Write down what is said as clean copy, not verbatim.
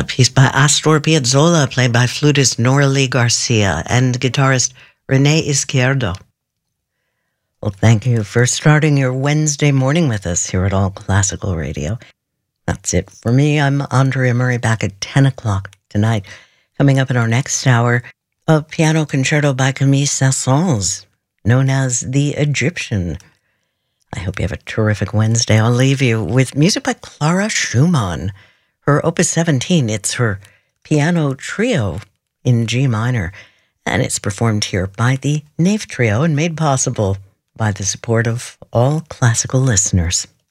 A piece by Astor Piazzolla, played by flutist Nora Lee Garcia and guitarist Renee Izquierdo. Well, thank you for starting your Wednesday morning with us here at All Classical Radio. That's it for me. I'm Andrea Murray, back at 10 o'clock tonight. Coming up in our next hour, a piano concerto by Camille Saint-Saëns, known as The Egyptian. I hope you have a terrific Wednesday. I'll leave you with music by Clara Schumann. Her Opus 17, it's her piano trio in G minor, and it's performed here by the Nave Trio and made possible by the support of all classical listeners.